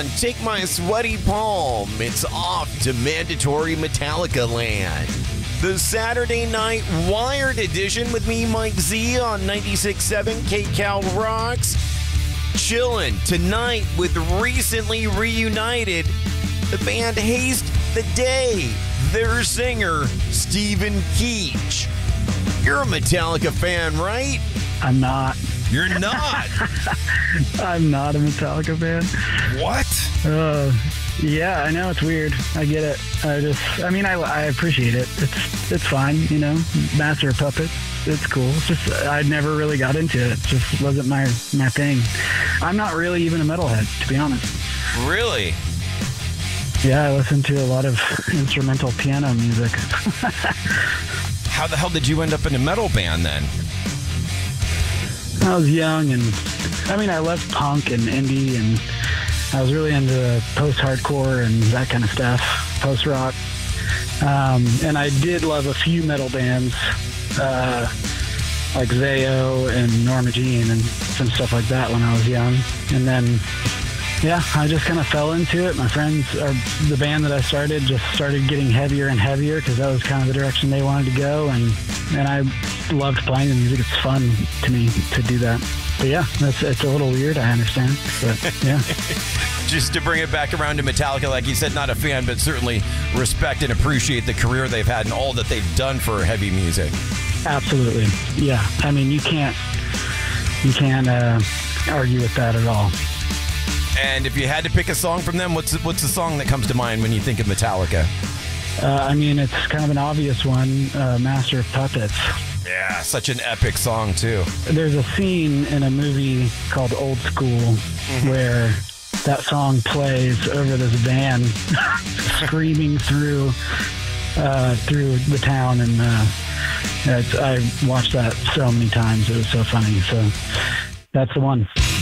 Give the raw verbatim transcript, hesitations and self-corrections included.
Take My Sweaty Palm. It's off to mandatory Metallica land. The Saturday Night Wired edition with me, Mike Z, on ninety-six point seven K-Cal Rocks. Chillin' tonight with recently reunited the band Haste the Day, their singer, Stephen Keech. You're a Metallica fan, right? I'm not. You're not? I'm not a Metallica fan. What? Uh, yeah, I know, it's weird. I get it. I just, I mean, I, I appreciate it. It's it's fine, you know. Master of Puppets, it's cool. It's just, I never really got into it. It just wasn't my, my thing. I'm not really even a metalhead, to be honest. Really? Yeah, I listen to a lot of instrumental piano music. How the hell did you end up in a metal band then? I was young, and I mean, I loved punk and indie, and I was really into post-hardcore and that kind of stuff, post-rock. Um, and I did love a few metal bands, uh, like Zayo and Norma Jean and some stuff like that when I was young. And then, yeah, I just kind of fell into it. My friends, or the band that I started, just started getting heavier and heavier because that was kind of the direction they wanted to go. And, and I loved playing the music. It's fun to me to do that. But yeah, that's, it's a little weird, I understand. But yeah. Just to bring it back around to Metallica, like you said, not a fan, but certainly respect and appreciate the career they've had and all that they've done for heavy music. Absolutely. Yeah. I mean, you can't, you can't uh, argue with that at all. And if you had to pick a song from them, what's what's the song that comes to mind when you think of Metallica? Uh, I mean, it's kind of an obvious one, uh, Master of Puppets. Yeah, such an epic song, too. There's a scene in a movie called Old School mm-hmm. where that song plays over this van screaming through uh, through the town. And uh, it's, I watched that so many times. It was so funny. So that's the one.